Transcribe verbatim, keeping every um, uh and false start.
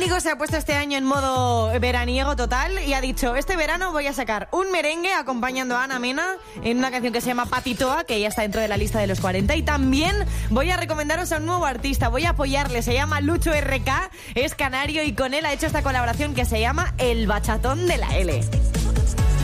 Íñigo se ha puesto este año en modo veraniego total y ha dicho, este verano voy a sacar un merengue acompañando a Ana Mena en una canción que se llama Patitoa, que ya está dentro de la lista de los cuarenta, y también voy a recomendaros a un nuevo artista, voy a apoyarle, se llama Lucho R K, es canario y con él ha hecho esta colaboración que se llama El Bachatón de la L.